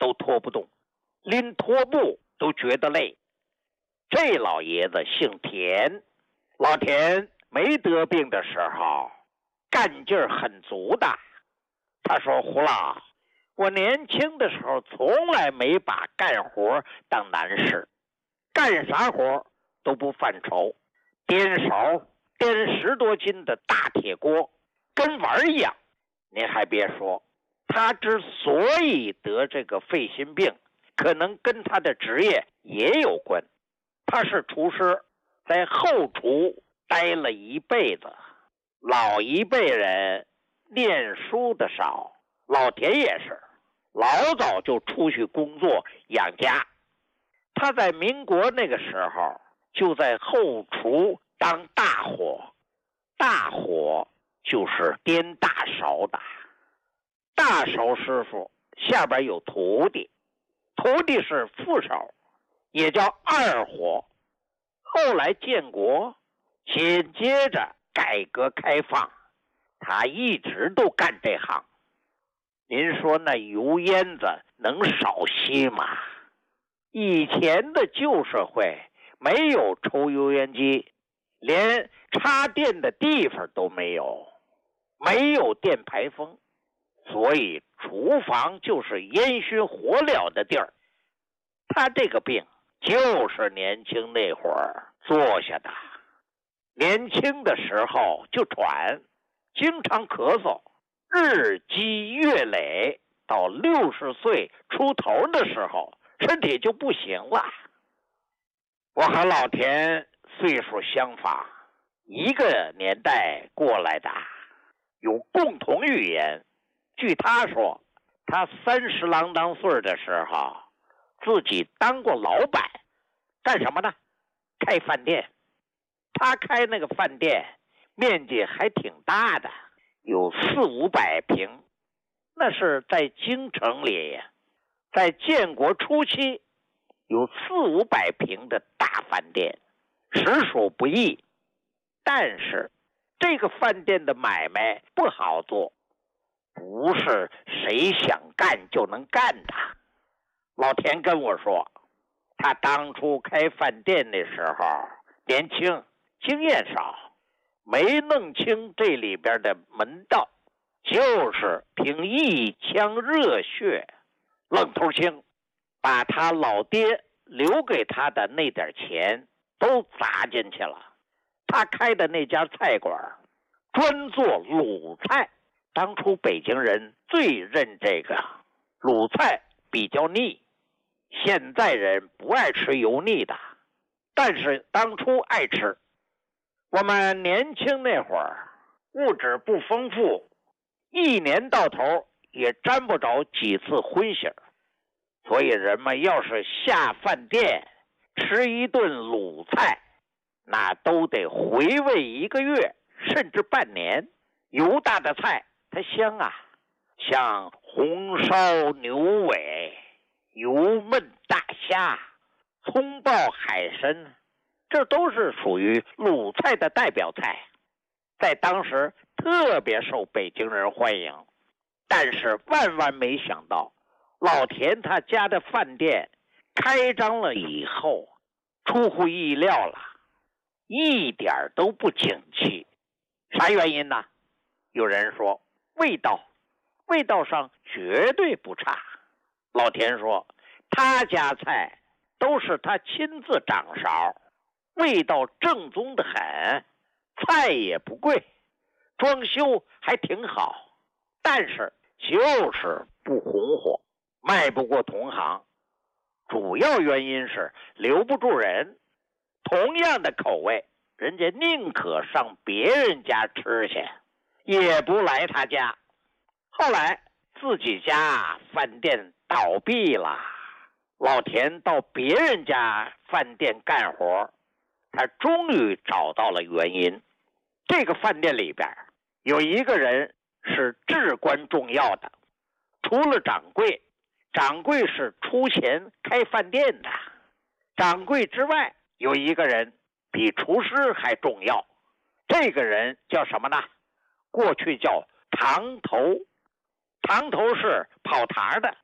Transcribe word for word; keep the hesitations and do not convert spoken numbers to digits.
都拖不动，拎拖布都觉得累。这老爷子姓田，老田没得病的时候干劲儿很足的。他说：胡老，我年轻的时候从来没把干活当难事，干啥活都不犯愁，颠勺颠十多斤的大铁锅跟玩一样。您还别说，他之所以得这个肺心病，可能跟他的职业也有关。他是厨师，在后厨待了一辈子。老一辈人念书的少，老田也是老早就出去工作养家。他在民国那个时候就在后厨当大火，大火就是颠大勺的。大勺师傅下边有徒弟，徒弟是副勺，也叫二火。后来建国，紧接着改革开放，他一直都干这行。您说那油烟子能少些吗？以前的旧社会没有抽油烟机，连插电的地方都没有，没有电排风，所以厨房就是烟熏火燎的地儿。他这个病就是年轻那会儿做下的，年轻的时候就喘，经常咳嗽，日积月累，到六十岁出头的时候，身体就不行了。我和老田岁数相仿，一个年代过来的，有共同语言。据他说，他三十郎当岁的时候，自己当过老板，干什么呢？开饭店。他开那个饭店面积还挺大的，有四五百平，那是在京城里，在建国初期有四五百平的大饭店，实属不易。但是这个饭店的买卖不好做，不是谁想干就能干的。老田跟我说，他当初开饭店那时候年轻，经验少，没弄清这里边的门道，就是凭一腔热血，愣头青，把他老爹留给他的那点钱都砸进去了。他开的那家菜馆专做鲁菜，当初北京人最认这个鲁菜，比较腻，现在人不爱吃油腻的，但是当初爱吃。我们年轻那会儿物质不丰富，一年到头也沾不着几次荤腥，所以人们要是下饭店吃一顿鲁菜，那都得回味一个月甚至半年。油大的菜它香啊，像红烧牛尾、油焖大虾、葱爆海参，这都是属于鲁菜的代表菜，在当时特别受北京人欢迎。但是万万没想到，老田他家的饭店开张了以后，出乎意料了，一点都不景气。啥原因呢？有人说味道，味道上绝对不差。老田说他家菜都是他亲自掌勺，味道正宗的很，菜也不贵，装修还挺好，但是就是不红火，卖不过同行。主要原因是留不住人，同样的口味，人家宁可上别人家吃去，也不来他家。后来自己家饭店倒闭了，老田到别人家饭店干活，他终于找到了原因。这个饭店里边有一个人是至关重要的，除了掌柜，掌柜是出钱开饭店的，掌柜之外有一个人比厨师还重要，这个人叫什么呢？过去叫堂头。堂头是跑堂的，